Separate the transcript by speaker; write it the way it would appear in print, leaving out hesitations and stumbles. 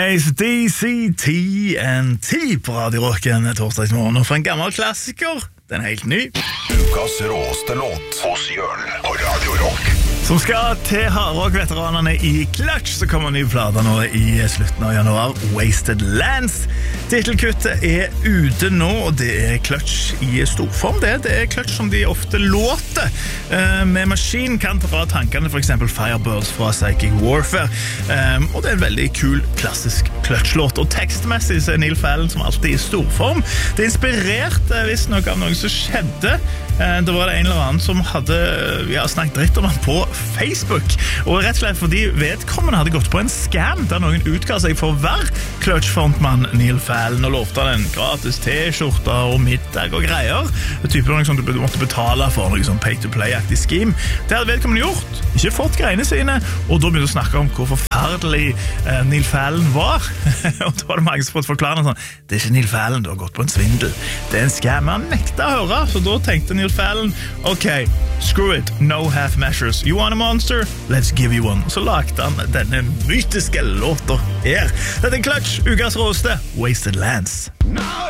Speaker 1: AC/DC TNT på Radio Rocken torsdagsmorgen. Og for en gammel klassiker, den er helt ny.
Speaker 2: Ukas råeste låt hos Jørn på Radio Rock.
Speaker 1: Som skal til hardrock-veteranene i Clutch, så kommer en ny plate nå i slutten av januar, Wasted Lands. Titelkuttet er ute nå, og det er Clutch i storform. Det er Clutch som de ofte låter. Med maskin kan ta fra tankene for eksempel Firebirds fra Psychic Warfare. Og det er en veldig kul, klassisk Clutch-låt. Og tekstmessig så er Neil Fallon som alltid i storform. Det er inspirert visst nok av noe som skjedde. Det var det en eller annen som hadde snakket dritt om han på Facebook, og rett og slett fordi vedkommende hadde gått på en scam der noen utga seg for å være Clutch-frontmann Neil Fallon og lovte han en gratis t-skjorte og middag og greier. Det type noe som du måtte betale for, noe sånn pay-to-play-aktig scheme. Det hadde vedkommende gjort, ikke fått greiene sine, og da begynte å snakke om hvor forferdelig Neil Fallon var. Og da var det mange som fått forklare sånn: det er ikke Neil Fallon, du har gått på en svindel. Det er en scam. Han nekta å høre, så da tenkte Neil Fallon, ok, screw it, no half measures. You want a monster? Let's give you one. Så lagde han denne mytiske låta her. Dette er Clutch, ukas råste, Wasted Lands.